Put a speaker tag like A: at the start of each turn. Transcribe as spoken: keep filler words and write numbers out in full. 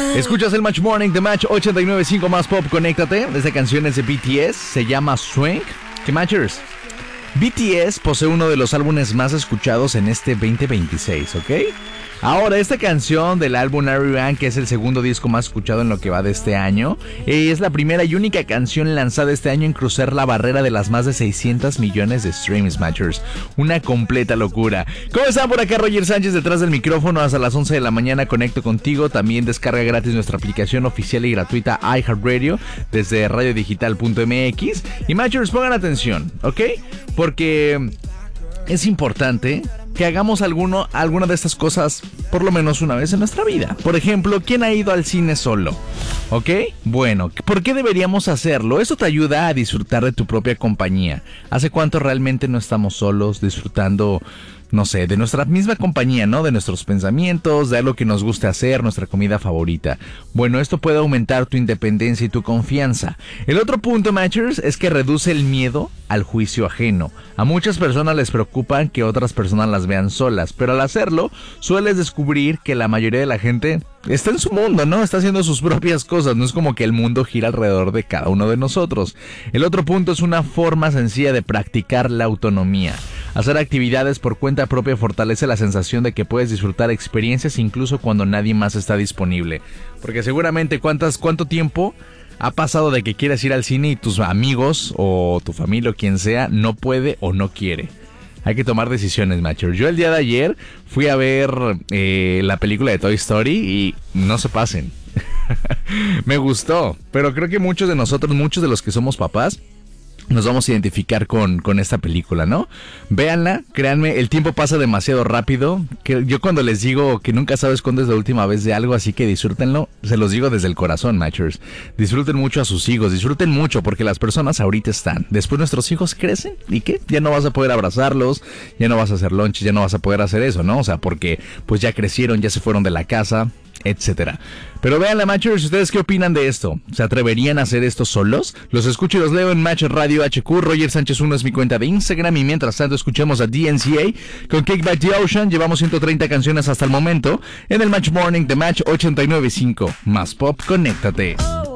A: Escuchas el Match Morning de Match ochenta y nueve punto cinco más pop, conéctate. Esta canción es de B T S, se llama Swing. ¿Qué Matchers? B T S posee uno de los álbumes más escuchados en este veinte veintiséis, ¿ok? Ahora, esta canción del álbum Ariane, que es el segundo disco más escuchado en lo que va de este año, es la primera y única canción lanzada este año en cruzar la barrera de las más de seiscientos millones de streams, Matchers. Una completa locura. ¿Cómo están por acá? Roger Sánchez detrás del micrófono. Hasta las once de la mañana conecto contigo. También descarga gratis nuestra aplicación oficial y gratuita iHeartRadio desde radio digital punto m x. Y Matchers, pongan atención, ¿ok? Porque es importante que hagamos alguno, alguna de estas cosas por lo menos una vez en nuestra vida. Por ejemplo, ¿quién ha ido al cine solo? ¿Ok? Bueno, ¿por qué deberíamos hacerlo? Eso te ayuda a disfrutar de tu propia compañía. ¿Hace cuánto realmente no estamos solos disfrutando, no sé, de nuestra misma compañía, ¿no? De nuestros pensamientos, de algo que nos guste hacer, nuestra comida favorita. Bueno, esto puede aumentar tu independencia y tu confianza. El otro punto, Matchers, es que reduce el miedo al juicio ajeno. A muchas personas les preocupa que otras personas las vean solas, pero al hacerlo, sueles descubrir que la mayoría de la gente está en su mundo, ¿no? Está haciendo sus propias cosas. No es como que el mundo gira alrededor de cada uno de nosotros. El otro punto es una forma sencilla de practicar la autonomía. Hacer actividades por cuenta propia fortalece la sensación de que puedes disfrutar experiencias incluso cuando nadie más está disponible. Porque seguramente cuántas, cuánto tiempo ha pasado de que quieres ir al cine y tus amigos o tu familia o quien sea no puede o no quiere. Hay que tomar decisiones, Matcher. Yo el día de ayer fui a ver eh, la película de Toy Story y no se pasen. Me gustó, pero creo que muchos de nosotros, muchos de los que somos papás, nos vamos a identificar con, con esta película, ¿no? Véanla, créanme, el tiempo pasa demasiado rápido. Que yo cuando les digo que nunca sabes cuándo es la última vez de algo, así que disfrútenlo, se los digo desde el corazón, Matchers. Disfruten mucho a sus hijos, disfruten mucho porque las personas ahorita están. Después nuestros hijos crecen y ¿qué? Ya no vas a poder abrazarlos, ya no vas a hacer lunch, ya no vas a poder hacer eso, ¿no? O sea, porque pues ya crecieron, ya se fueron de la casa, etcétera. Pero vean la Matchers, ¿ustedes qué opinan de esto? ¿Se atreverían a hacer esto solos? Los escucho y los leo en Match Radio H Q. Roger Sánchez uno es mi cuenta de Instagram. Y mientras tanto escuchemos a D N C A con Cake by the Ocean. Llevamos ciento treinta canciones hasta el momento en el Match Morning de Match ochenta y nueve punto cinco. Más pop, conéctate.